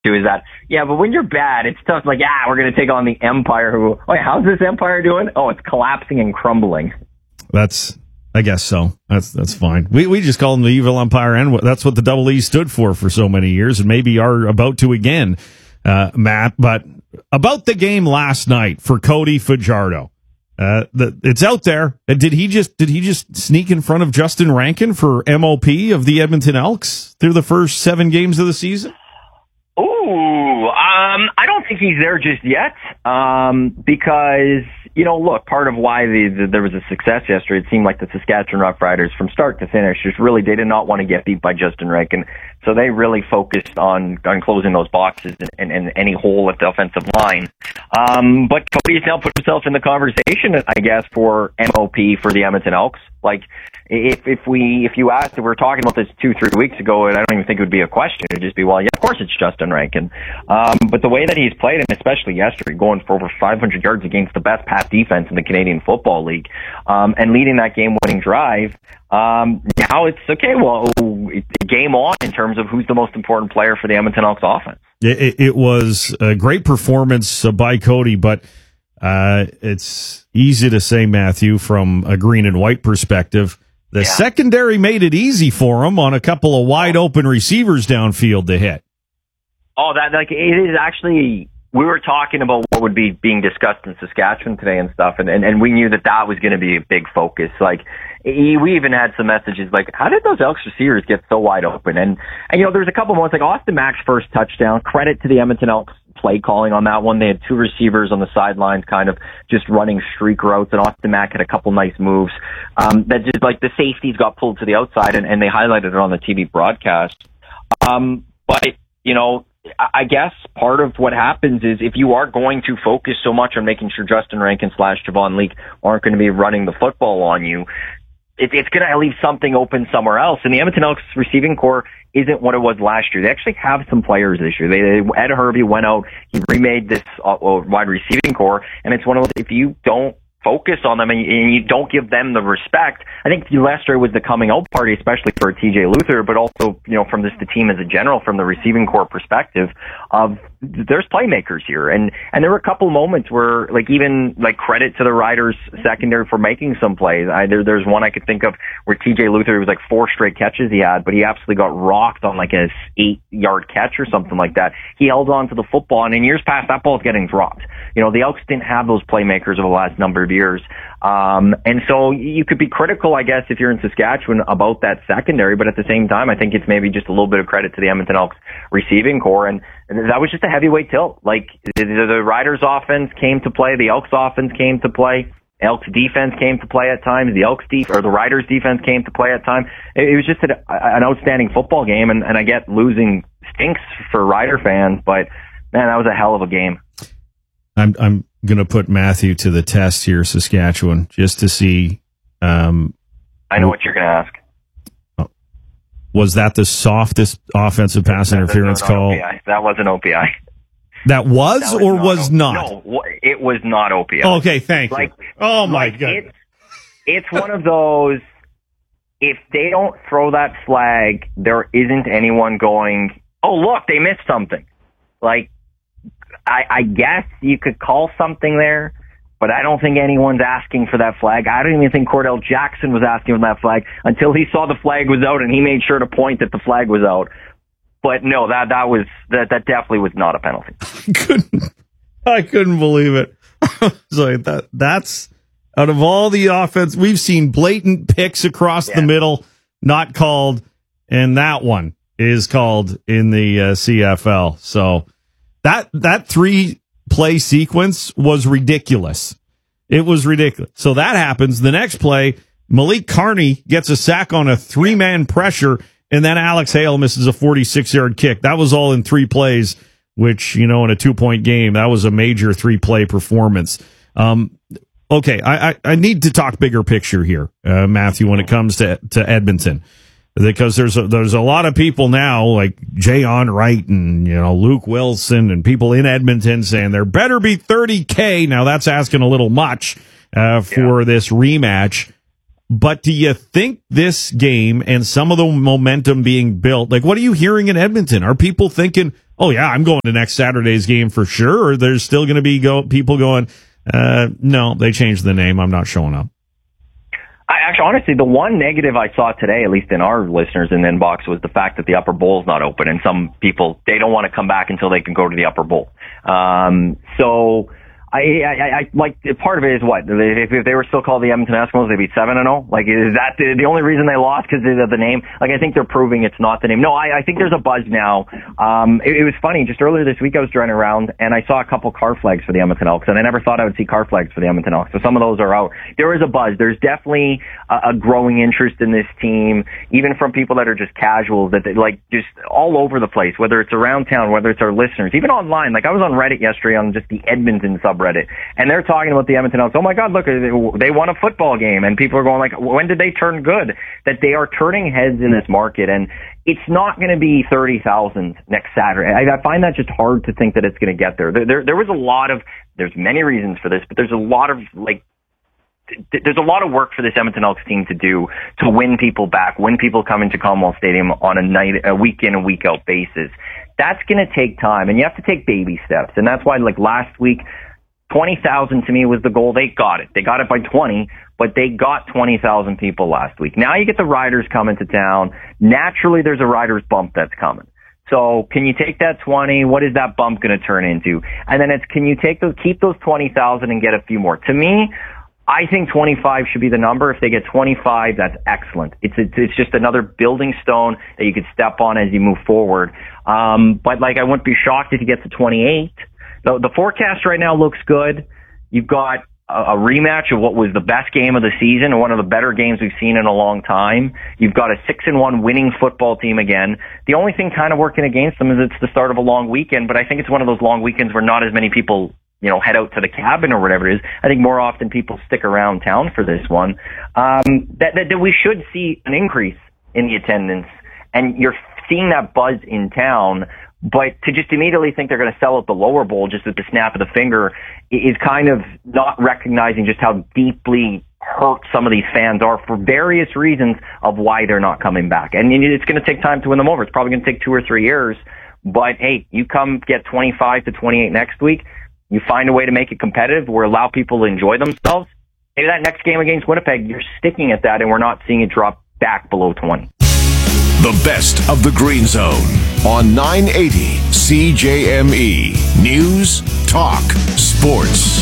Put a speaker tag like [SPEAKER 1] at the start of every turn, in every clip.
[SPEAKER 1] to is that, yeah, but when you're bad, it's tough. Like, we're going to take on the Empire who, how's this Empire doing? Oh, it's collapsing and crumbling.
[SPEAKER 2] I guess so. That's fine. We just call them the Evil Empire, and that's what the Double E stood for so many years, and maybe are about to again, Matt. But about the game last night for Cody Fajardo, it's out there. Did he just sneak in front of Justin Rankin for MOP of the Edmonton Elks through the first 7 games of the season?
[SPEAKER 1] I don't think he's there just yet, because, look, part of why there was a success yesterday, it seemed like the Saskatchewan Roughriders from start to finish just really, they did not want to get beat by Justin Rankin, so they really focused on closing those boxes and any hole at the offensive line. But Cody's now put himself in the conversation, I guess, for MOP for the Edmonton Elks. Like, if you asked, if we were talking about this 2-3 weeks ago, and I don't even think it would be a question. It'd just be, well, yeah, of course it's Justin Rankin. But the way that he's played, and especially yesterday, going for over 500 yards against the best pass defense in the Canadian Football League, and leading that game-winning drive, now it's okay. Well, game on in terms of who's the most important player for the Edmonton Elks offense.
[SPEAKER 2] It was a great performance by Cody, but it's easy to say, Matthew, from a green and white perspective. The secondary made it easy for him on a couple of wide open receivers downfield to hit.
[SPEAKER 1] Oh, it is actually. We were talking about what would be being discussed in Saskatchewan today and stuff, and we knew that was going to be a big focus. Like, we even had some messages like, how did those Elks receivers get so wide open? And there's a couple moments, like Austin Mack's first touchdown, credit to the Edmonton Elks play calling on that one. They had 2 receivers on the sidelines kind of just running streak routes, and Austin Mack had a couple nice moves. That just, like, the safeties got pulled to the outside, and they highlighted it on the TV broadcast. But, I guess part of what happens is if you are going to focus so much on making sure Justin Rankin / Javon Leake aren't going to be running the football on you, it's going to leave something open somewhere else. And the Edmonton Elks receiving core isn't what it was last year. They actually have some players this year. Ed Hervey went out, he remade this wide receiving core, and it's one of those, if you don't focus on them and you don't give them the respect. I think Lester was the coming out party, especially for TJ Luther, but also, from the team as a general, from the receiving core perspective of there's playmakers here. And there were a couple moments where, even credit to the Riders secondary for making some plays. There's one I could think of where TJ Luther, it was 4 straight catches he had, but he absolutely got rocked on a 8-yard catch or something like that. He held on to the football, and in years past, that ball's getting dropped. The Elks didn't have those playmakers over the last number of years. And so you could be critical, I guess, if you're in Saskatchewan about that secondary, but at the same time, I think it's maybe just a little bit of credit to the Edmonton Elks receiving core. And that was just a heavyweight tilt. The Riders offense came to play, the Elks offense came to play, Elks defense came to play at times, the Riders defense came to play at times. It was just an outstanding football game, and I get losing stinks for Rider fans, but man, that was a hell of a game.
[SPEAKER 2] I'm going to put Matthew to the test here, Saskatchewan, just to see.
[SPEAKER 1] I know what you're going to ask.
[SPEAKER 2] Was that the softest offensive pass interference call?
[SPEAKER 1] OPI. That was an OPI.
[SPEAKER 2] That was or was not?
[SPEAKER 1] No, it was not OPI.
[SPEAKER 2] Okay, thank you. Oh, my God.
[SPEAKER 1] It's one of those, if they don't throw that flag, there isn't anyone going, oh, look, they missed something. I guess you could call something there, but I don't think anyone's asking for that flag. I don't even think Cordell Jackson was asking for that flag until he saw the flag was out, and he made sure to point that the flag was out. But no, that definitely was not a penalty.
[SPEAKER 2] I couldn't believe it. That's out of all the offense, we've seen blatant picks across the middle, not called, and that one is called in the CFL. So that 3-play sequence was ridiculous. It was ridiculous. So that happens. The next play, Malik Carney gets a sack on a 3-man pressure, and then Alex Hale misses a 46-yard kick. That was all in 3 plays, which, in a 2-point game, that was a major 3-play performance. Okay, I need to talk bigger picture here, Matthew, when it comes to Edmonton. Because there's a lot of people now like Jayon Wright and Luke Wilson and people in Edmonton saying there better be $30K. Now that's asking a little much for this rematch. But do you think this game and some of the momentum being built, what are you hearing in Edmonton? Are people thinking, oh yeah, I'm going to next Saturday's game for sure. Or there's still going to be people going, no, they changed the name. I'm not showing up.
[SPEAKER 1] Actually, honestly, the one negative I saw today, at least in our listeners in the inbox, was the fact that the Upper Bowl's not open, and some people, they don't want to come back until they can go to the Upper Bowl. So I like, part of it is what? If they were still called the Edmonton Eskimos, they'd be 7-0. Like, is that the only reason they lost because of the name? Like, I think they're proving it's not the name. No, I think there's a buzz now. It was funny. Just earlier this week, I was driving around and I saw a couple car flags for the Edmonton Elks, and I never thought I would see car flags for the Edmonton Elks. So some of those are out. There is a buzz. There's definitely a growing interest in this team, even from people that are just casuals, that they, like, just all over the place, whether it's around town, whether it's our listeners, even online. Like, I was on Reddit yesterday on just the Edmonton subreddit, and they're talking about the Edmonton Elks. Oh my God, look, they won a football game, and people are going like, when did they turn good? That they are turning heads in this market, and it's not going to be 30,000 next Saturday. I find that just hard to think that it's going to get there. There was a lot of, there's many reasons for this, but there's a lot of work for this Edmonton Elks team to do to win people back, win people come into Commonwealth Stadium on a week in and week out basis. That's going to take time, and you have to take baby steps. And that's why, like, last week, 20,000 to me was the goal. They got it. They got it by 20, but they got 20,000 people last week. Now you get the Riders coming to town. Naturally, there's a Riders bump that's coming. So can you take that 20? What is that bump going to turn into? And then can you keep those 20,000 and get a few more? To me, I think 25 should be the number. If they get 25, that's excellent. It's just another building stone that you could step on as you move forward. But like, I wouldn't be shocked if you get to 28. The forecast right now looks good. You've got a rematch of what was the best game of the season and one of the better games we've seen in a long time. You've got a 6-1 winning football team again. The only thing kind of working against them is it's the start of a long weekend, but I think it's one of those long weekends where not as many people, head out to the cabin or whatever it is. I think more often people stick around town for this one. That we should see an increase in the attendance, and you're seeing that buzz in town. But to just immediately think they're going to sell out the lower bowl just with the snap of the finger is kind of not recognizing just how deeply hurt some of these fans are for various reasons of why they're not coming back. And it's going to take time to win them over. It's probably going to take 2 or 3 years. But hey, you come get 25 to 28 next week. You find a way to make it competitive or allow people to enjoy themselves. Maybe that next game against Winnipeg, you're sticking at that and we're not seeing it drop back below 20.
[SPEAKER 3] The best of the Green Zone on 980 CJME. News, talk, sports.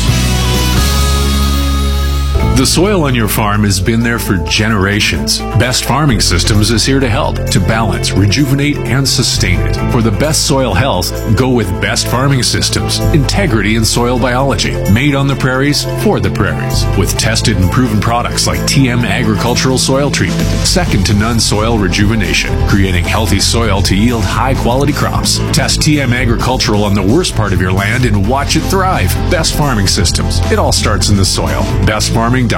[SPEAKER 4] The soil on your farm has been there for generations. Best Farming Systems is here to help, to balance, rejuvenate, and sustain it. For the best soil health, go with Best Farming Systems. Integrity in soil biology. Made on the prairies, for the prairies. With tested and proven products like TM Agricultural Soil Treatment. Second to none soil rejuvenation. Creating healthy soil to yield high-quality crops. Test TM Agricultural on the worst part of your land and watch it thrive. Best Farming Systems. It all starts in the soil. BestFarming.ca.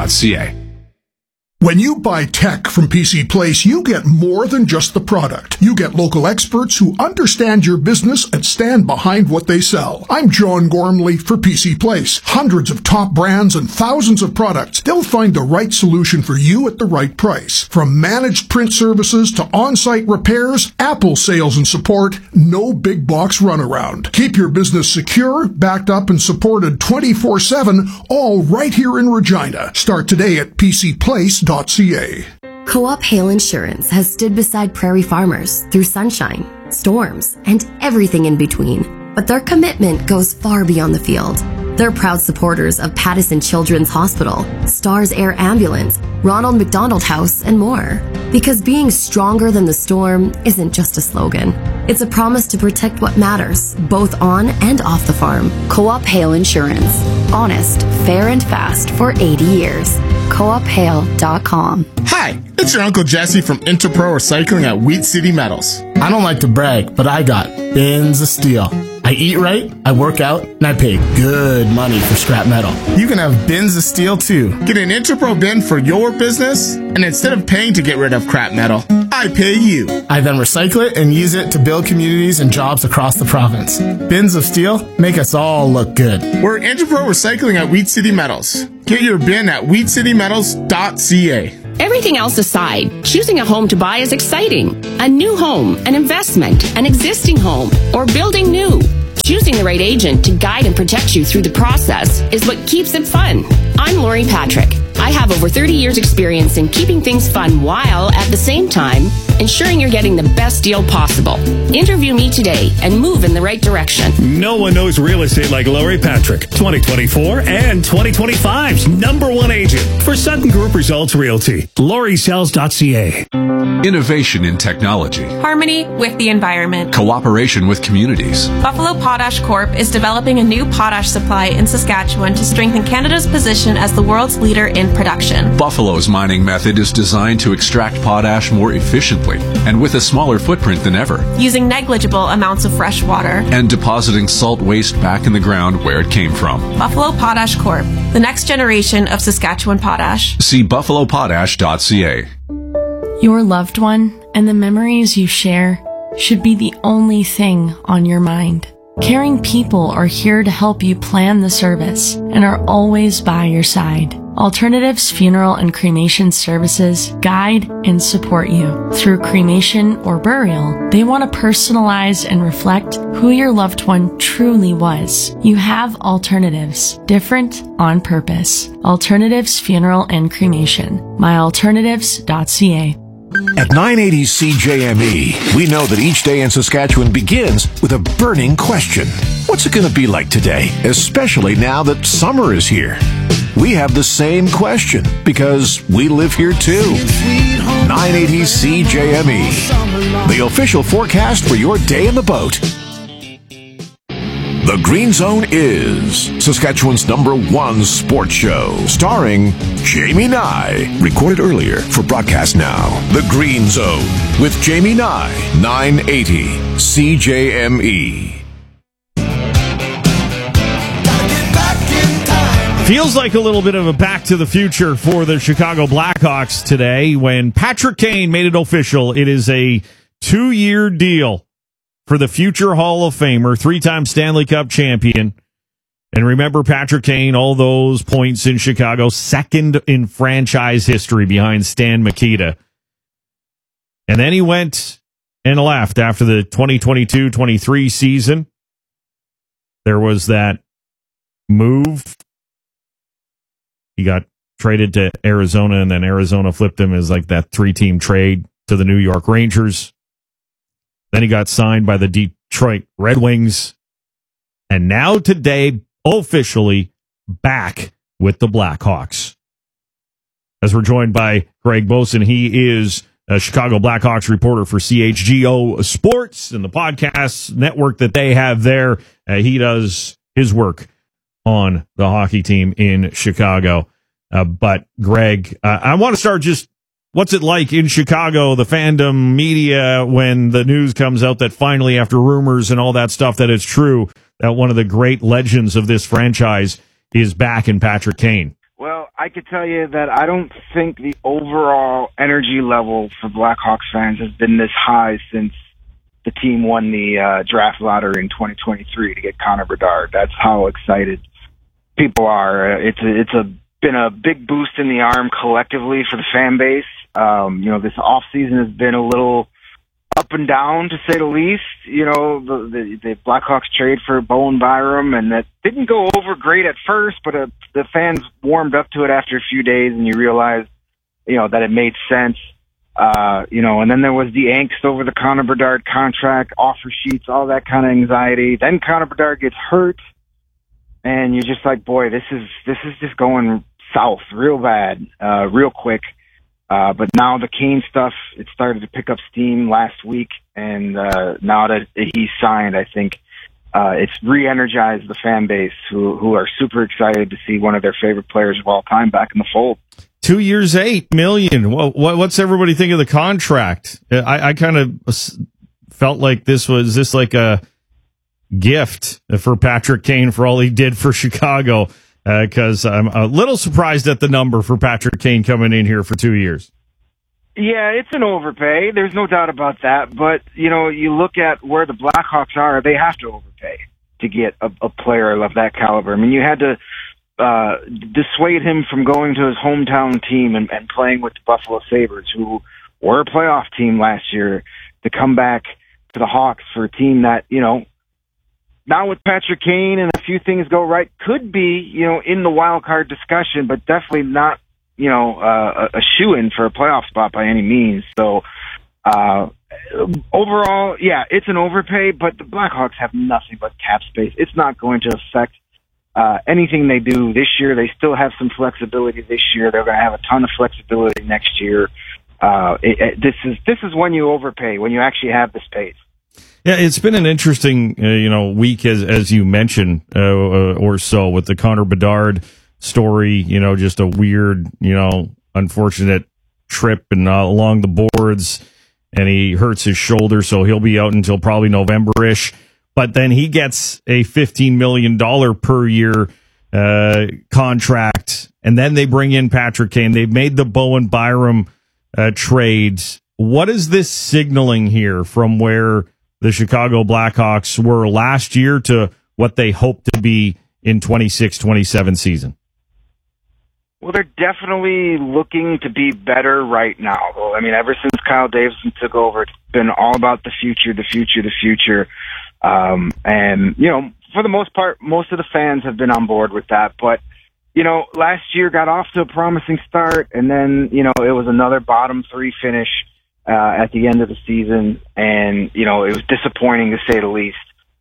[SPEAKER 5] When you buy tech from PC Place, you get more than just the product. You get local experts who understand your business and stand behind what they sell. I'm John Gormley for PC Place. Hundreds of top brands and thousands of products. They'll find the right solution for you at the right price. From managed print services to on-site repairs, Apple sales and support, no big box runaround. Keep your business secure, backed up and supported 24/7, all right here in Regina. Start today at PCPlace.ca.
[SPEAKER 6] Co-op Hail Insurance has stood beside prairie farmers through sunshine, storms, and everything in between. But their commitment goes far beyond the field. They're proud supporters of Pattison Children's Hospital, Stars Air Ambulance, Ronald McDonald House, and more. Because being stronger than the storm isn't just a slogan. It's a promise to protect what matters, both on and off the farm. Co-op Hail Insurance. Honest, fair, and fast for 80 years. CoopHail.com.
[SPEAKER 7] Hi, it's your Uncle Jesse from Interpro Recycling at Wheat City Metals. I don't like to brag, but I got bins of steel. I eat right, I work out, and I pay good money for scrap metal. You can have bins of steel too. Get an Interpro bin for your business, and instead of paying to get rid of crap metal, I pay you. I then recycle it and use it to build communities and jobs across the province. Bins of steel make us all look good. We're Interpro Recycling at Wheat City Metals. Get your bin at wheatcitymetals.ca.
[SPEAKER 8] Everything else aside, choosing a home to buy is exciting. A new home, an investment, an existing home, or building new. Choosing the right agent to guide and protect you through the process is what keeps it fun. I'm Lori Patrick. I have over 30 years experience in keeping things fun while, at the same time, ensuring you're getting the best deal possible. Interview me today and move in the right direction.
[SPEAKER 9] No one knows real estate like Lori Patrick, 2024 and 2025's #1 agent for Sutton Group Results Realty. LoriSells.ca.
[SPEAKER 4] Innovation in technology.
[SPEAKER 10] Harmony with the environment.
[SPEAKER 4] Cooperation with communities.
[SPEAKER 10] Buffalo Potash Corp is developing a new potash supply in Saskatchewan to strengthen Canada's position as the world's leader in production.
[SPEAKER 4] Buffalo's mining method is designed to extract potash more efficiently and with a smaller footprint than ever,
[SPEAKER 10] using negligible amounts of fresh water
[SPEAKER 4] and depositing salt waste back in the ground where it came from.
[SPEAKER 10] Buffalo Potash Corp, the next generation of Saskatchewan potash.
[SPEAKER 4] See buffalopotash.ca.
[SPEAKER 11] Your loved one and the memories you share should be the only thing on your mind. Caring people are here to help you plan the service and are always by your side. Alternatives Funeral and Cremation Services guide and support you. Through cremation or burial, they want to personalize and reflect who your loved one truly was. You have alternatives, different on purpose. Alternatives Funeral and Cremation. myalternatives.ca.
[SPEAKER 3] At 980 CJME, we know that each day in Saskatchewan begins with a burning question. What's it going to be like today, especially now that summer is here? We have the same question because we live here too. 980 CJME, the official forecast for your day in the boat. The Green Zone is Saskatchewan's #1 sports show, starring Jamie Nye. Recorded earlier for broadcast now. The Green Zone with Jamie Nye, 980 CJME.
[SPEAKER 2] Feels like a little bit of a back to the future for the Chicago Blackhawks today when Patrick Kane made it official. It is a 2-year deal for the future Hall of Famer, 3-time Stanley Cup champion. And remember Patrick Kane, all those points in Chicago, second in franchise history behind Stan Mikita. And then he went and left after the 2022-23 season. There was that move. He got traded to Arizona, and then Arizona flipped him as like that 3-team trade to the New York Rangers. Then he got signed by the Detroit Red Wings. And now today, officially back with the Blackhawks. As we're joined by Greg Boson, he is a Chicago Blackhawks reporter for CHGO Sports and the podcast network that they have there. He does his work on the hockey team in Chicago. But Greg, I want to start just what's it like in Chicago, the fandom media, when the news comes out that finally, after rumors and all that stuff, that it's true that one of the great legends of this franchise is back in Patrick Kane?
[SPEAKER 12] Well, I could tell you that I don't think the overall energy level for Blackhawks fans has been this high since the team won the draft lottery in 2023 to get Connor Bedard. That's how excited people are. It's been a big boost in the arm collectively for the fan base. This off season has been a little up and down, to say the least. The Blackhawks trade for Bowen Byram, and that didn't go over great at first, but the fans warmed up to it after a few days, and you realize, that it made sense. And then there was the angst over the Connor Bedard contract, offer sheets, all that kind of anxiety. Then Connor Bedard gets hurt, and you're just like, boy, this is just going south real bad, real quick. But now the Kane stuff, it started to pick up steam last week, and now that he's signed, I think it's re-energized the fan base who are super excited to see one of their favorite players of all time back in the fold.
[SPEAKER 2] 2 years, $8 million. What's everybody think of the contract? I kind of felt like this like a gift for Patrick Kane for all he did for Chicago, because I'm a little surprised at the number for Patrick Kane coming in here for 2 years.
[SPEAKER 12] Yeah, it's an overpay. There's no doubt about that. But, you look at where the Blackhawks are, they have to overpay to get a player of that caliber. I mean, you had to dissuade him from going to his hometown team and playing with the Buffalo Sabres, who were a playoff team last year, to come back to the Hawks for a team that, now with Patrick Kane and a few things go right, could be, in the wild card discussion, but definitely not, a shoo-in for a playoff spot by any means. So, overall, yeah, it's an overpay, but the Blackhawks have nothing but cap space. It's not going to affect anything they do this year. They still have some flexibility this year. They're going to have a ton of flexibility next year. This is when you overpay, when you actually have the space.
[SPEAKER 2] Yeah, it's been an interesting, week as you mentioned, or so, with the Connor Bedard story. Just a weird, unfortunate trip and along the boards, and he hurts his shoulder, so he'll be out until probably November-ish. But then he gets a $15 million per year contract, and then they bring in Patrick Kane. They've made the Bowen Byram trades. What is this signaling here from where the Chicago Blackhawks were last year to what they hope to be in 26-27 season?
[SPEAKER 12] Well, they're definitely looking to be better right now. Well, I mean, ever since Kyle Davidson took over, it's been all about the future. And, for the most part, most of the fans have been on board with that. But, last year got off to a promising start, and then, it was another bottom three finish at the end of the season, and it was disappointing to say the least.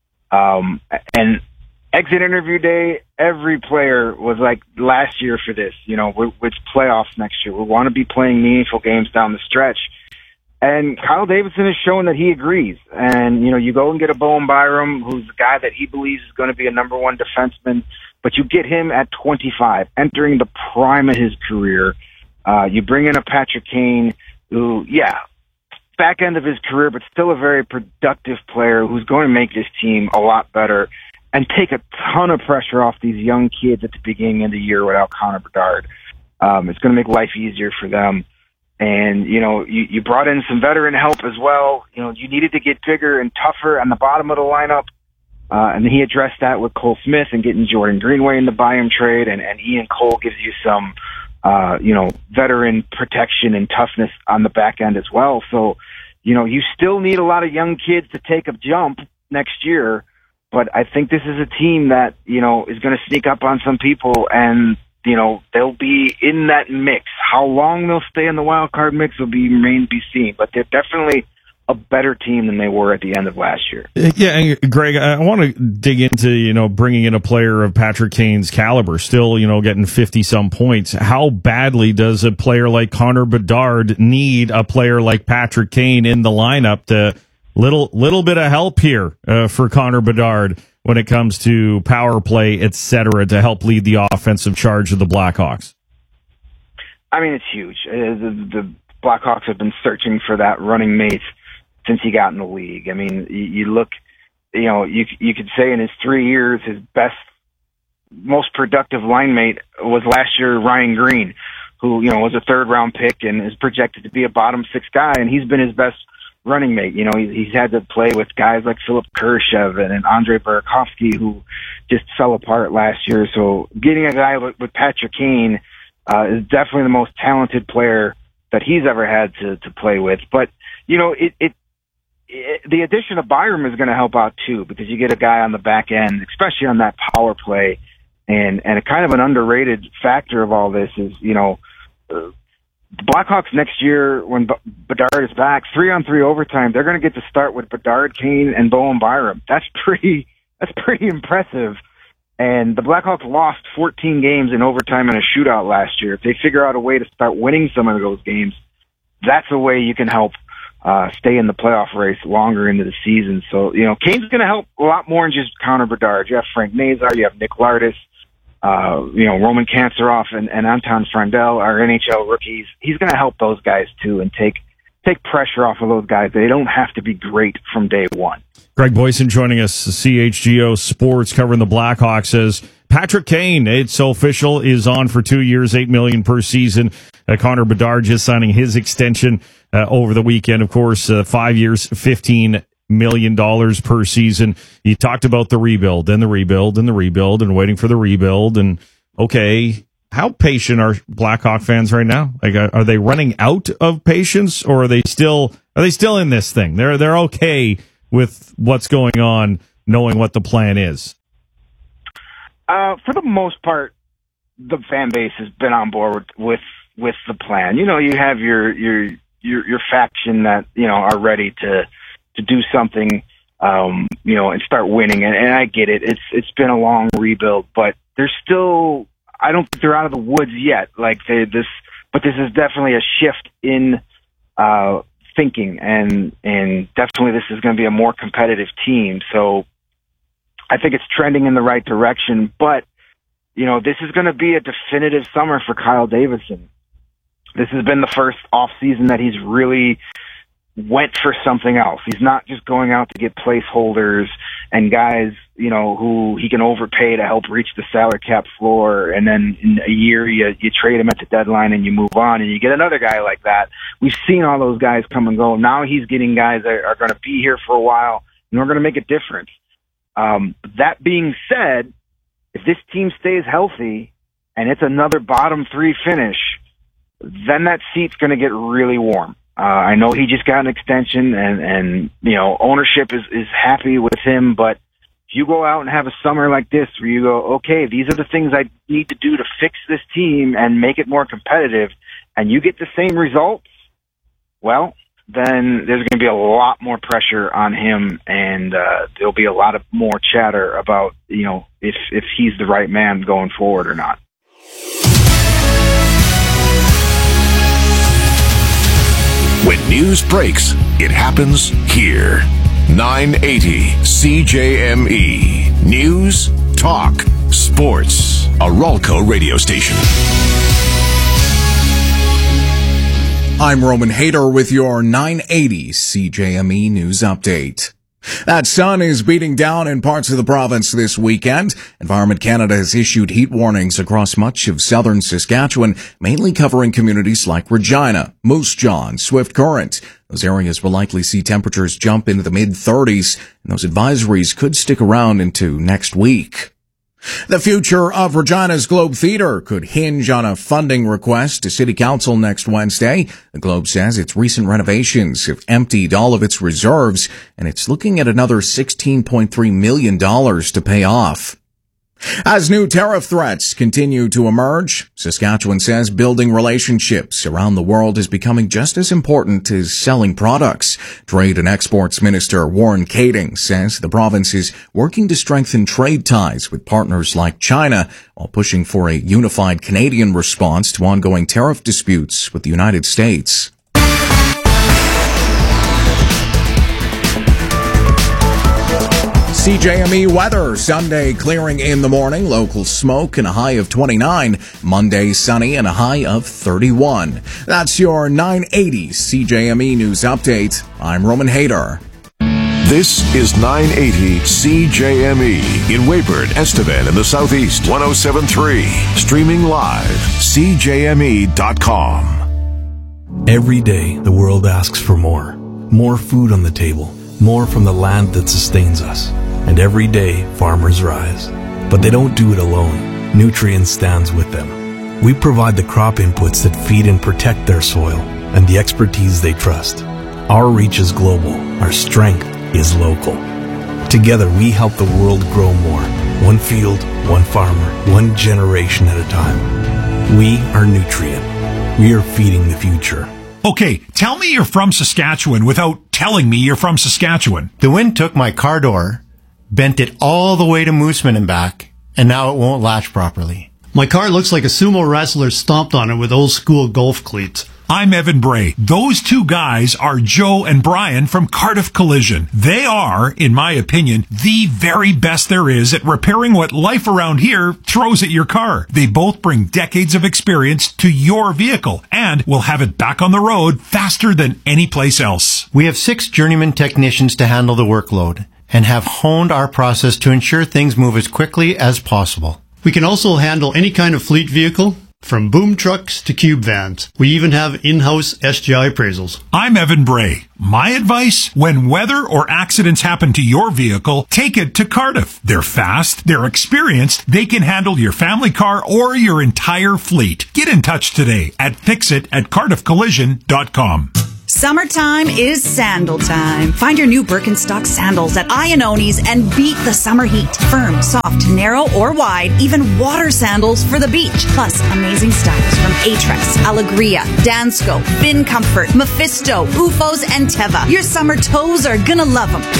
[SPEAKER 12] And exit interview day, every player was like, last year for this, it's playoffs next year. We want to be playing meaningful games down the stretch. And Kyle Davidson has shown that he agrees. And, you go and get a Bowen Byram, who's a guy that he believes is going to be a number one defenseman, but you get him at 25, entering the prime of his career. You bring in a Patrick Kane, who, back end of his career, but still a very productive player who's going to make this team a lot better and take a ton of pressure off these young kids at the beginning of the year without Connor Bedard. It's going to make life easier for them. And, you brought in some veteran help as well. You needed to get bigger and tougher on the bottom of the lineup. And he addressed that with Cole Smith and getting Jordan Greenway in the buy-in trade. And Ian Cole gives you some, veteran protection and toughness on the back end as well. So, you still need a lot of young kids to take a jump next year. But I think this is a team that, is going to sneak up on some people, and, they'll be in that mix. How long they'll stay in the wild card mix will remain to be seen. But they're definitely a better team than they were at the end of last year.
[SPEAKER 2] Yeah, and Greg, I want to dig into, bringing in a player of Patrick Kane's caliber, still, getting 50-some points. How badly does a player like Connor Bedard need a player like Patrick Kane in the lineup to little bit of help here for Connor Bedard when it comes to power play, et cetera, to help lead the offensive charge of the Blackhawks?
[SPEAKER 12] I mean, it's huge. The Blackhawks have been searching for that running mate since he got in the league. I mean, you look, you could say in his 3 years, his best, most productive line mate was last year Ryan Green, who, was a third-round pick and is projected to be a bottom six guy, and he's been his best running mate. He's had to play with guys like Philip Kurashev and Andrei Burakovsky, who just fell apart last year. So getting a guy with Patrick Kane is definitely the most talented player that he's ever had to play with. But, the addition of Byram is going to help out too, because you get a guy on the back end, especially on that power play. And a kind of an underrated factor of all this is, the Blackhawks next year, when Bedard is back, 3-on-3 overtime, they're going to get to start with Bedard, Kane, and Bowen Byram. That's pretty impressive. And the Blackhawks lost 14 games in overtime in a shootout last year. If they figure out a way to start winning some of those games, that's a way you can help stay in the playoff race longer into the season. So, Kane's going to help a lot more than just Connor Bedard. You have Frank Nazar, you have Nick Lardis, Roman Kanserov and Anton Frandel are NHL rookies. He's going to help those guys too and take pressure off of those guys. They don't have to be great from day one.
[SPEAKER 2] Greg Boysen joining us, CHGO Sports, covering the Blackhawks, says Patrick Kane, it's official, is on for 2 years, $8 million per season. Connor Bedard just signing his extension over the weekend. Of course, 5 years, $15 million per season. You talked about the rebuild and the rebuild and the rebuild and waiting for the rebuild. And okay, how patient are Blackhawk fans right now? Like, are they running out of patience, or are they still in this thing? They're okay with what's going on, knowing what the plan is.
[SPEAKER 12] For the most part, the fan base has been on board with the plan. You know, you have your faction that, you know, are ready to do something, you know, and start winning. And I get it. It's been a long rebuild, but there's still, I don't think they're out of the woods yet. Like but this is definitely a shift in thinking, and definitely this is going to be a more competitive team. So I think it's trending in the right direction, but you know, this is going to be a definitive summer for Kyle Davidson. This has been the first off season that he's really went for something else. He's not just going out to get placeholders and guys, you know, who he can overpay to help reach the salary cap floor, and then in a year you trade him at the deadline and you move on and you get another guy like that. We've seen all those guys come and go. Now he's getting guys that are going to be here for a while and are going to make a difference. That being said, if this team stays healthy and it's another bottom three finish, then that seat's going to get really warm. I know he just got an extension and you know, ownership is happy with him, but if you go out and have a summer like this where you go, okay, these are the things I need to do to fix this team and make it more competitive, and you get the same results, well, then there's going to be a lot more pressure on him, and there'll be a lot of more chatter about, you know, if he's the right man going forward or not.
[SPEAKER 3] When news breaks, it happens here. 980 CJME. News, talk, sports. A Ralco radio station.
[SPEAKER 13] I'm Roman Hader with your 980 CJME News Update. That sun is beating down in parts of the province this weekend. Environment Canada has issued heat warnings across much of southern Saskatchewan, mainly covering communities like Regina, Moose Jaw, and Swift Current. Those areas will likely see temperatures jump into the mid-30s, and those advisories could stick around into next week. The future of Regina's Globe Theatre could hinge on a funding request to City Council next Wednesday. The Globe says its recent renovations have emptied all of its reserves, and it's looking at another $16.3 million to pay off. As new tariff threats continue to emerge, Saskatchewan says building relationships around the world is becoming just as important as selling products. Trade and Exports Minister Warren Kading says the province is working to strengthen trade ties with partners like China while pushing for a unified Canadian response to ongoing tariff disputes with the United States. CJME weather. Sunday clearing in the morning, local smoke and a high of 29. Monday sunny and a high of 31. That's your 980 CJME News Update. I'm Roman Hader.
[SPEAKER 3] This is 980 CJME in Weyburn, Estevan in the Southeast. 107.3. Streaming live. CJME.com.
[SPEAKER 14] Every day, the world asks for more. More food on the table. More from the land that sustains us. And every day, farmers rise. But they don't do it alone. Nutrien stands with them. We provide the crop inputs that feed and protect their soil and the expertise they trust. Our reach is global. Our strength is local. Together, we help the world grow more. One field, one farmer, one generation at a time. We are Nutrien. We are feeding the future.
[SPEAKER 15] Okay, tell me you're from Saskatchewan without telling me you're from Saskatchewan.
[SPEAKER 16] The wind took my car door, bent it all the way to Mooseman and back, and now it won't latch properly.
[SPEAKER 17] My car looks like a sumo wrestler stomped on it with old school golf cleats.
[SPEAKER 15] I'm Evan Bray. Those two guys are Joe and Brian from Cardiff Collision. They are, in my opinion, the very best there is at repairing what life around here throws at your car. They both bring decades of experience to your vehicle and will have it back on the road faster than any place else.
[SPEAKER 16] We have 6 journeyman technicians to handle the workload and have honed our process to ensure things move as quickly as possible.
[SPEAKER 17] We can also handle any kind of fleet vehicle, From boom trucks to cube vans, we even have in-house SGI appraisals.
[SPEAKER 15] I'm Evan Bray. My advice, when weather or accidents happen to your vehicle, take it to Cardiff. They're fast, they're experienced, they can handle your family car or your entire fleet. Get in touch today at fixit@cardiffcollision.com.
[SPEAKER 18] Summertime is sandal time. Find your new Birkenstock sandals at Iannoni's and beat the summer heat. Firm, soft, narrow, or wide, even water sandals for the beach. Plus, amazing styles from Atrex, Alegria, Dansko, Fin Comfort, Mephisto, Ufos, and Teva. Your summer toes are gonna love them.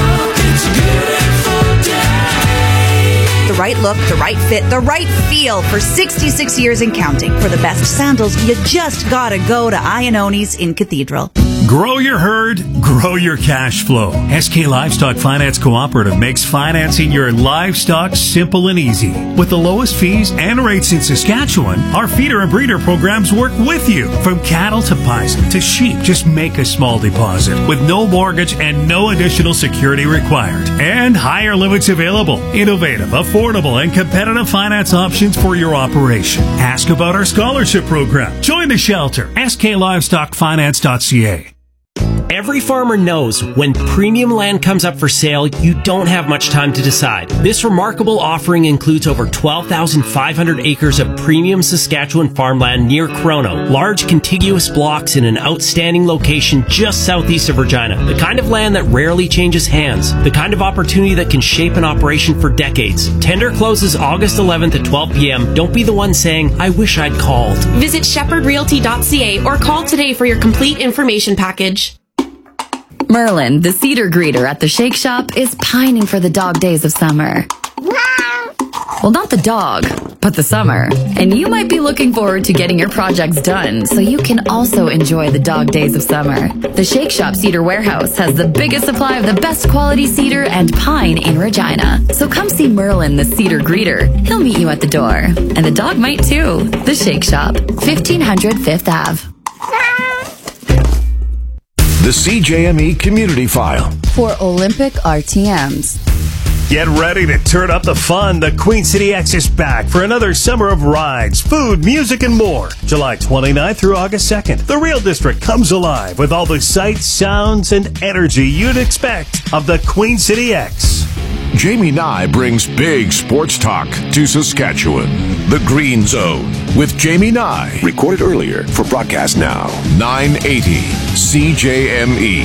[SPEAKER 18] The right look, the right fit, the right feel for 66 years and counting. For the best sandals, you just gotta go to Iannoni's in Cathedral.
[SPEAKER 9] Grow your herd, grow your cash flow. SK Livestock Finance Cooperative makes financing your livestock simple and easy. With the lowest fees and rates in Saskatchewan, our feeder and breeder programs work with you. From cattle to bison to sheep, just make a small deposit with no mortgage and no additional security required. And higher limits available. Innovative, affordable, and competitive finance options for your operation. Ask about our scholarship program. Join the shelter. sklivestockfinance.ca.
[SPEAKER 19] Every farmer knows when premium land comes up for sale, you don't have much time to decide. This remarkable offering includes over 12,500 acres of premium Saskatchewan farmland near Chrono, large contiguous blocks in an outstanding location just southeast of Regina. The kind of land that rarely changes hands. The kind of opportunity that can shape an operation for decades. Tender closes August 11th at 12 p.m. Don't be the one saying, I wish I'd called.
[SPEAKER 10] Visit shepherdrealty.ca or call today for your complete information package.
[SPEAKER 6] Merlin, the cedar greeter at the Shake Shop, is pining for the dog days of summer. Well, not the dog, but the summer. And you might be looking forward to getting your projects done so you can also enjoy the dog days of summer. The Shake Shop Cedar Warehouse has the biggest supply of the best quality cedar and pine in Regina. So come see Merlin, the cedar greeter. He'll meet you at the door. And the dog might too. The Shake Shop, 1500 5th Ave.
[SPEAKER 3] The CJME Community File.
[SPEAKER 6] For Olympic RTMs.
[SPEAKER 9] Get ready to turn up the fun. The Queen City X is back for another summer of rides, food, music, and more. July 29th through August 2nd. The Real District comes alive with all the sights, sounds, and energy you'd expect of the Queen City X.
[SPEAKER 3] Jamie Nye brings big sports talk to Saskatchewan. The Green Zone with Jamie Nye. Recorded earlier for broadcast now. 980 CJME.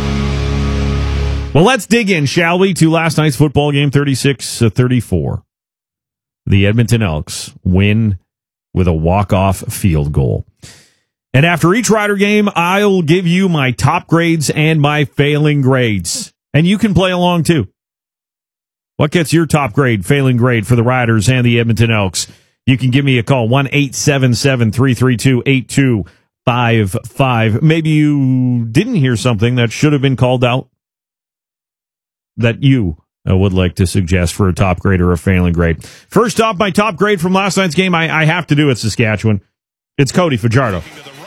[SPEAKER 2] Well, let's dig in, shall we, to last night's football game, 36-34. The Edmonton Elks win with a walk-off field goal. And after each Rider game, I'll give you my top grades and my failing grades. And you can play along, too. What gets your top grade, failing grade for the Riders and the Edmonton Elks? You can give me a call, 1-877-332-8255. Maybe you didn't hear something that should have been called out that you would like to suggest for a top grade or a failing grade. First off, my top grade from last night's game, I have to do it, Saskatchewan. It's Cody Fajardo.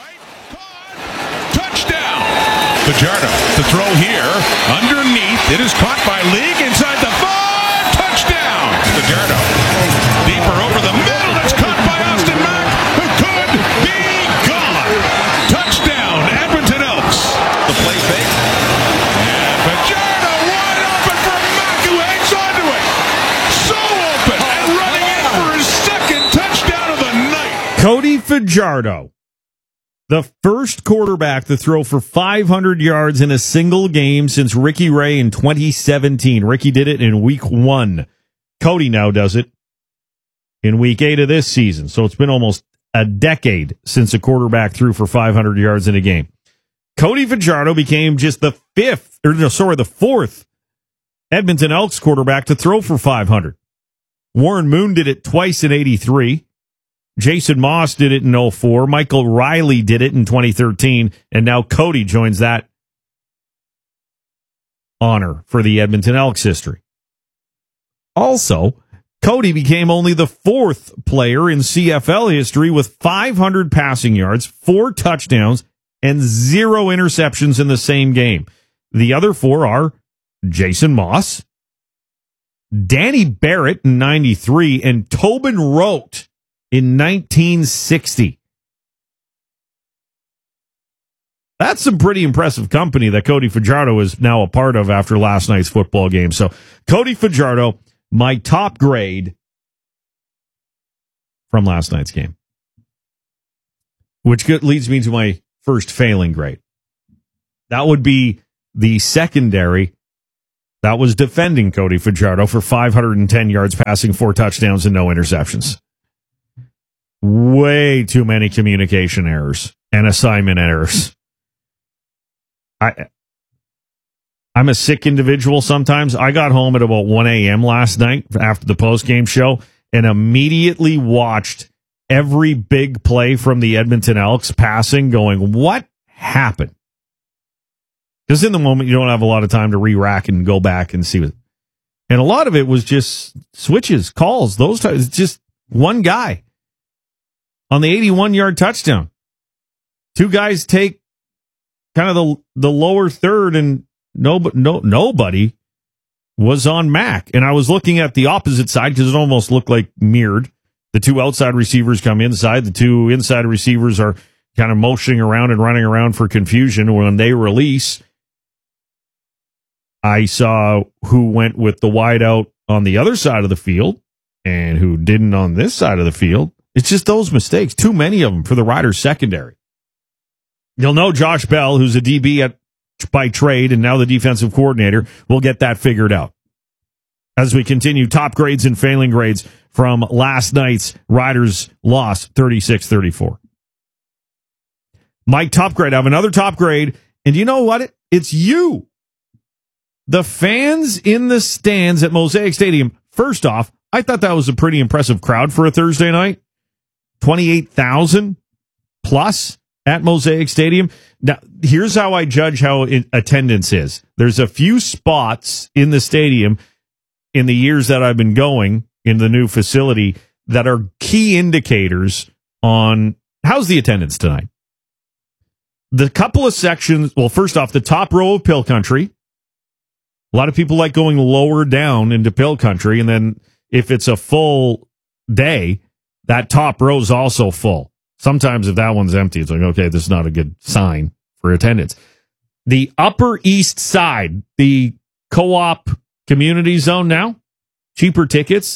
[SPEAKER 20] Touchdown! Fajardo, the throw here, underneath. It is caught by League inside the 5. Touchdown! Fajardo, deeper over the middle. It's caught by Austin Mack, who could be gone. Touchdown, Edmonton Elks. The play fake. And Fajardo wide open for Mack, who hangs onto it. So open and running in for his second touchdown of the night.
[SPEAKER 2] Cody Fajardo, the first quarterback to throw for 500 yards in a single game since Ricky Ray in 2017. Ricky did it in week 1. Cody now does it in week 8 of this season. So it's been almost a decade since a quarterback threw for 500 yards in a game. Cody Fajardo became just the fourth Edmonton Elks quarterback to throw for 500. Warren Moon did it twice in 83. Jason Moss did it in 04. Michael Riley did it in 2013. And now Cody joins that honor for the Edmonton Elks history. Also, Cody became only the 4th player in CFL history with 500 passing yards, 4 touchdowns, and 0 interceptions in the same game. The other 4 are Jason Moss, Danny Barrett in 93, and Tobin Rote in 1960. That's some pretty impressive company that Cody Fajardo is now a part of after last night's football game. So, Cody Fajardo, my top grade from last night's game, which leads me to my first failing grade. That would be the secondary that was defending Cody Fajardo for 510 yards passing, 4 touchdowns, and no interceptions. Way too many communication errors and assignment errors. I'm a sick individual sometimes. I got home at about 1 a.m. last night after the postgame show and immediately watched every big play from the Edmonton Elks passing, going, what happened? Because in the moment, you don't have a lot of time to re-rack and go back and see what. And a lot of it was just switches, calls, those types. It's just one guy on the 81-yard touchdown. 2 guys take kind of the lower third, and nobody was on Mac. And I was looking at the opposite side because it almost looked like mirrored. The 2 outside receivers come inside. The 2 inside receivers are kind of motioning around and running around for confusion. When they release, I saw who went with the wide out on the other side of the field and who didn't on this side of the field. It's just those mistakes. Too many of them for the Riders secondary. You'll know Josh Bell, who's a DB by trade and now the defensive coordinator, will get that figured out. As we continue, top grades and failing grades from last night's Riders loss, 36-34. My top grade, I have another top grade, and you know what? It's you. The fans in the stands at Mosaic Stadium. First off, I thought that was a pretty impressive crowd for a Thursday night. 28,000 plus at Mosaic Stadium. Now, here's how I judge how attendance is. There's a few spots in the stadium in the years that I've been going in the new facility that are key indicators on how's the attendance tonight. The couple of sections, well, first off, the top row of Pill Country. A lot of people like going lower down into Pill Country, and then if it's a full day, that top row is also full. Sometimes if that one's empty, it's like, okay, this is not a good sign for attendance. The Upper East Side, the Co-op Community Zone now, cheaper tickets.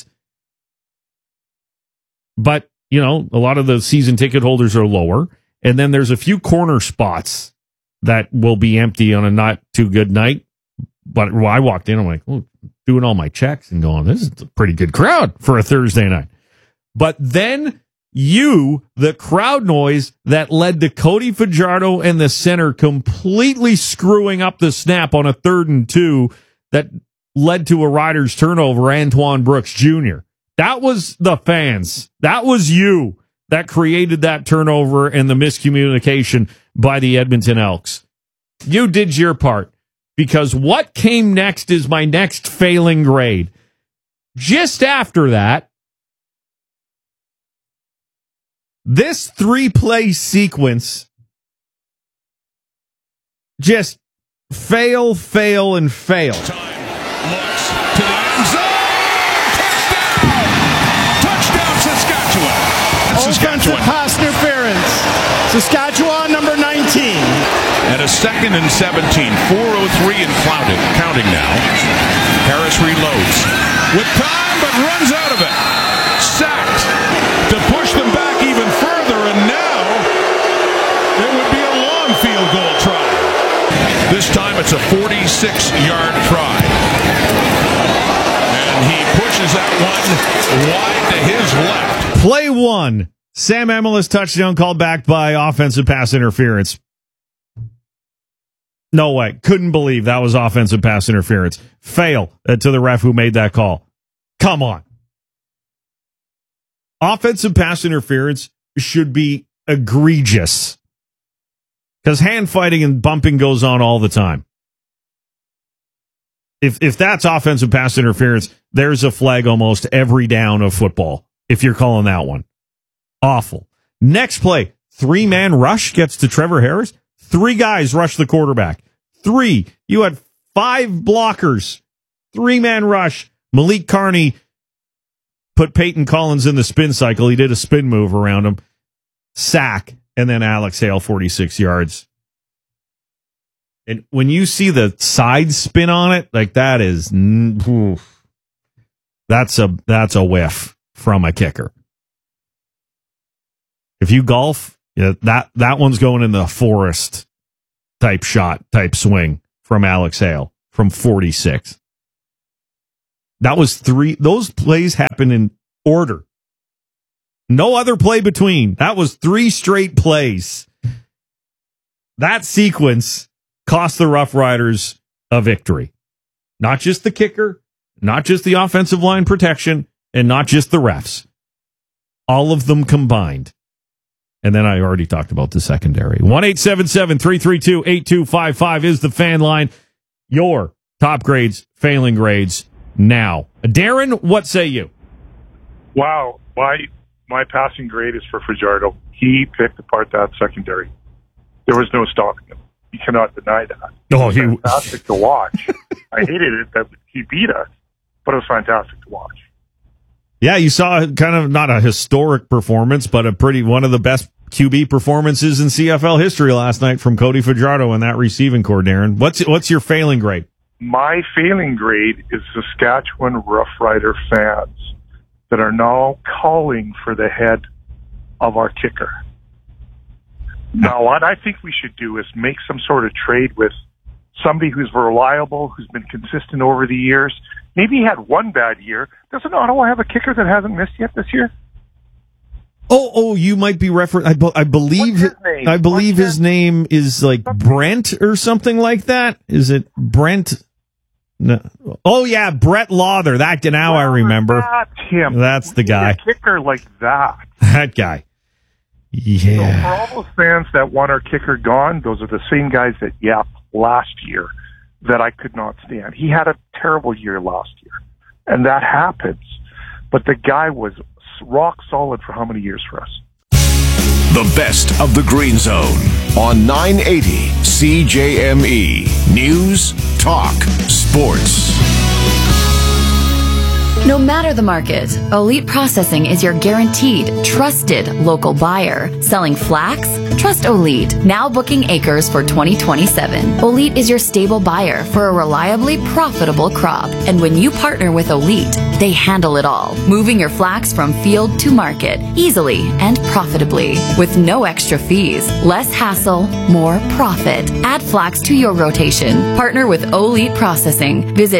[SPEAKER 2] But, you know, a lot of the season ticket holders are lower. And then there's a few corner spots that will be empty on a not too good night. But I walked in, I'm like, oh, doing all my checks and going, this is a pretty good crowd for a Thursday night. But then the crowd noise that led to Cody Fajardo and the center completely screwing up the snap on a 3rd and 2 that led to a Riders turnover, Antoine Brooks Jr. That was the fans. That was you that created that turnover and the miscommunication by the Edmonton Elks. You did your part, because what came next is my next failing grade. Just after that, this 3-play sequence just fail, and fail.
[SPEAKER 20] To the end zone. Touchdown, Saskatchewan.
[SPEAKER 7] Offensive pass interference. Saskatchewan, number 19.
[SPEAKER 20] At a 2nd and 17, 4:03 and counting now. Harris reloads with time, but runs out of it. Sacked to push them back even further, and now it would be a long field goal try. This time it's a 46-yard try. And he pushes that one wide to his left.
[SPEAKER 2] Play 1. Sam Emilus touchdown called back by offensive pass interference. No way. Couldn't believe that was offensive pass interference. Fail to the ref who made that call. Come on. Offensive pass interference should be egregious, because hand fighting and bumping goes on all the time. If that's offensive pass interference, there's a flag almost every down of football, if you're calling that one. Awful. Next play, 3-man rush gets to Trevor Harris. 3 guys rush the quarterback. 3. You had 5 blockers. 3-man rush. Malik Carney put Peyton Collins in the spin cycle. He did a spin move around him, sack, and then Alex Hale 46 yards. And when you see the side spin on it, like that is, that's a whiff from a kicker. If you golf, that one's going in the Forrest type shot, type swing from Alex Hale from 46. That was those plays happened in order. No other play between. That was 3 straight plays. That sequence cost the Rough Riders a victory. Not just the kicker, not just the offensive line protection, and not just the refs. All of them combined. And then I already talked about the secondary. 1-877-332-8255 is the fan line. Your top grades, failing grades now. Darren, what say you?
[SPEAKER 21] Wow. My passing grade is for Fajardo. He picked apart that secondary. There was no stopping him. You cannot deny that.
[SPEAKER 2] Oh,
[SPEAKER 21] it was fantastic to watch. I hated it that he beat us, but it was fantastic to watch.
[SPEAKER 2] Yeah, you saw kind of not a historic performance, but one of the best QB performances in CFL history last night from Cody Fajardo and that receiving core, Darren. What's your failing grade?
[SPEAKER 21] My failing grade is Saskatchewan Rough Rider fans that are now calling for the head of our kicker. Now, what I think we should do is make some sort of trade with somebody who's reliable, who's been consistent over the years. Maybe he had one bad year. Doesn't Ottawa have a kicker that hasn't missed yet this year?
[SPEAKER 2] Oh, you might be referring. I believe his name is like Brent or something like that. Is it Brent? No. Oh yeah, Brett Lawther. I remember.
[SPEAKER 21] That's him.
[SPEAKER 2] That's the guy.
[SPEAKER 21] A kicker like that.
[SPEAKER 2] That guy. Yeah.
[SPEAKER 21] So for all those fans that want our kicker gone, those are the same guys that yapped last year that I could not stand. He had a terrible year last year, and that happens. But the guy was rock solid for how many years for us?
[SPEAKER 3] The best of the Green Zone on 980 CJME. News, talk, sports.
[SPEAKER 22] No matter the market, Elite Processing is your guaranteed, trusted local buyer. Selling flax? Trust Elite. Now booking acres for 2027. Elite is your stable buyer for a reliably profitable crop. And when you partner with Elite, they handle it all, moving your flax from field to market easily and profitably with no extra fees, less hassle, more profit. Add flax to your rotation. Partner with Elite Processing. Visit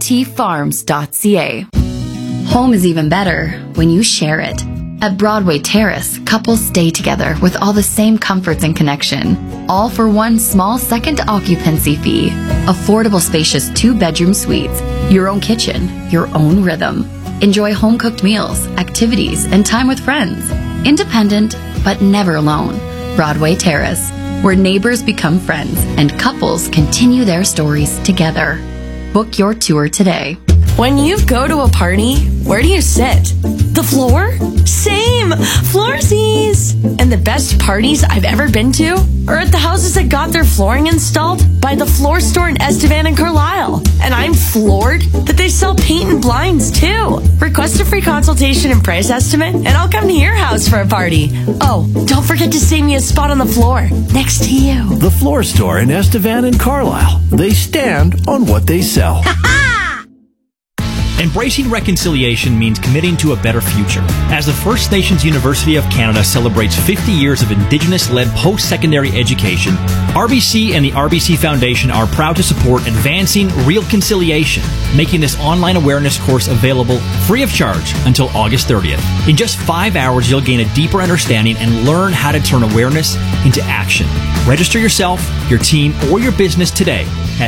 [SPEAKER 22] otfarms.ca. Home is even better when you share it. At Broadway Terrace, couples stay together with all the same comforts and connection, all for one small second occupancy fee. Affordable, spacious 2-bedroom suites, your own kitchen, your own rhythm. Enjoy home-cooked meals, activities, and time with friends. Independent, but never alone. Broadway Terrace, where neighbors become friends and couples continue their stories together. Book your tour today.
[SPEAKER 11] When you go to a party, where do you sit? The floor? Same! Floorsies! And the best parties I've ever been to are at the houses that got their flooring installed by the Floor Store in Estevan and Carlisle. And I'm floored that they sell paint and blinds too. Request a free consultation and price estimate, and I'll come to your house for a party. Oh, don't forget to save me a spot on the floor next to you.
[SPEAKER 14] The Floor Store in Estevan and Carlisle. They stand on what they sell.
[SPEAKER 23] Embracing reconciliation means committing to a better future. As the First Nations University of Canada celebrates 50 years of Indigenous-led post-secondary education, RBC and the RBC Foundation are proud to support advancing reconciliation, making this online awareness course available free of charge until August 30th. In just 5 hours, you'll gain a deeper understanding and learn how to turn awareness into action. Register yourself, your team, or your business today at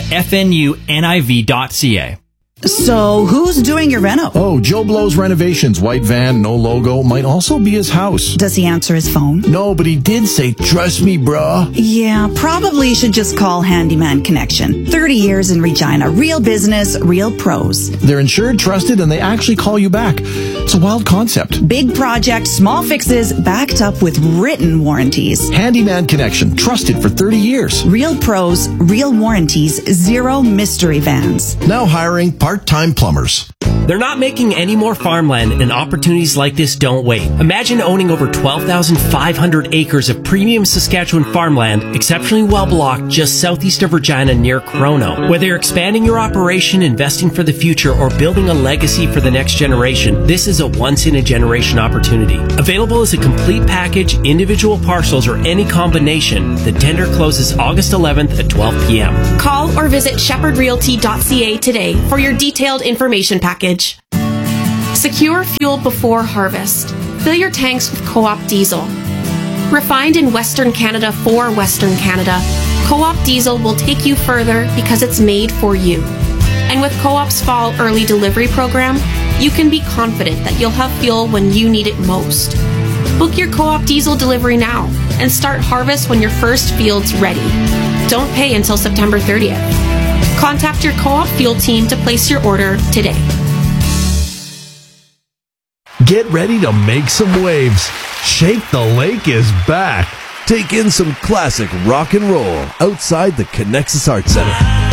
[SPEAKER 23] fnuniv.ca.
[SPEAKER 18] So, who's doing your reno?
[SPEAKER 3] Oh, Joe Blow's Renovations. White van, no logo. Might also be his house.
[SPEAKER 18] Does he answer his phone?
[SPEAKER 3] No, but he did say, trust me, bruh.
[SPEAKER 18] Yeah, probably should just call Handyman Connection. 30 years in Regina. Real business, real pros.
[SPEAKER 3] They're insured, trusted, and they actually call you back. It's a wild concept.
[SPEAKER 18] Big project, small fixes, backed up with written warranties.
[SPEAKER 3] Handyman Connection. Trusted for 30 years.
[SPEAKER 18] Real pros, real warranties, zero mystery vans.
[SPEAKER 3] Now hiring part-time plumbers.
[SPEAKER 19] They're not making any more farmland, and opportunities like this don't wait. Imagine owning over 12,500 acres of premium Saskatchewan farmland, exceptionally well blocked just southeast of Regina near Chrono. Whether you're expanding your operation, investing for the future, or building a legacy for the next generation, this is a once-in-a-generation opportunity. Available as a complete package, individual parcels, or any combination, the tender closes August 11th at 12 p.m.
[SPEAKER 10] Call or visit shepherdrealty.ca today for your detailed information package. Secure fuel before harvest. Fill your tanks with Co-op diesel. Refined in Western Canada for Western Canada, Co-op diesel will take you further because it's made for you. And with Co-op's fall early delivery program, you can be confident that you'll have fuel when you need it most. Book your Co-op diesel delivery now and start harvest when your first field's ready. Don't pay until September 30th. Contact your Co-op fuel team to place your order today.
[SPEAKER 1] Get ready to make some waves. Shake the Lake is back. Take in some classic rock and roll outside the Connexus Arts Center.